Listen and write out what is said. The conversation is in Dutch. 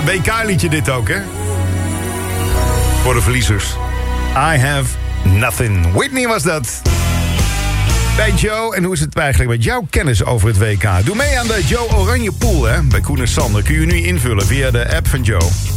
WK-liedje dit ook, hè? Voor de verliezers. I have nothing. Whitney was dat. Bij Joe. En hoe is het eigenlijk met jouw kennis over het WK? Doe mee aan de Joe Oranje Pool, hè? Bij Koen en Sander kun je nu invullen via de app van Joe.